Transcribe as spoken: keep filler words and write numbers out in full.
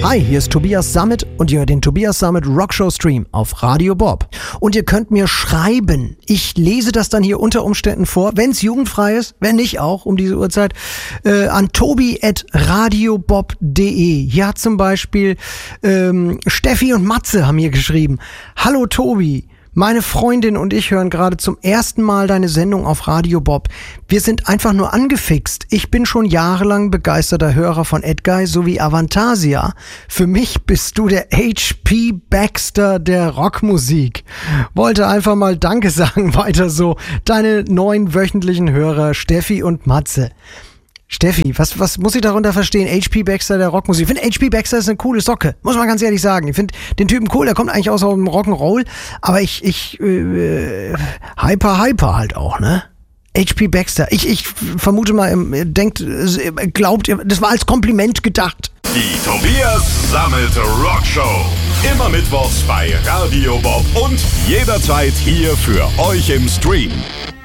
Hi, hier ist Tobias Sammet und ihr hört den Tobias Sammet Rockshow Stream auf Radio Bob. Und ihr könnt mir schreiben. Ich lese das dann hier unter Umständen vor, wenn es jugendfrei ist, wenn nicht auch um diese Uhrzeit, äh, an tobi at radiobob punkt de. Ja, zum Beispiel ähm, Steffi und Matze haben hier geschrieben. Hallo Tobi. Meine Freundin und ich hören gerade zum ersten Mal deine Sendung auf Radio Bob. Wir sind einfach nur angefixt. Ich bin schon jahrelang begeisterter Hörer von Edguy sowie Avantasia. Für mich bist du der H P Baxter der Rockmusik. Wollte einfach mal Danke sagen, weiter so. Deine neuen wöchentlichen Hörer Steffi und Matze. Steffi, was, was muss ich darunter verstehen? H P Baxter der Rockmusik. Ich finde, H P Baxter ist eine coole Socke, muss man ganz ehrlich sagen. Ich finde den Typen cool, der kommt eigentlich aus dem Rock'n'Roll, aber ich, ich, äh, hyper, hyper halt auch, ne? H P Baxter. Ich, ich vermute mal, ihr denkt, glaubt, das war als Kompliment gedacht. Die Tobias Sammet Rockshow. Immer mittwochs bei Radio Bob und jederzeit hier für euch im Stream.